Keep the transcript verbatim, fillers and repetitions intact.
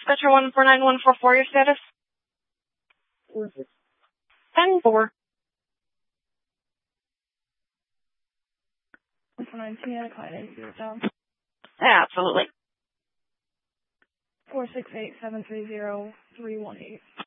dispatcher one four nine one four four, your status? ten four. one four nine T, client eight zero down. Absolutely. four six eight seven three zero three one eight.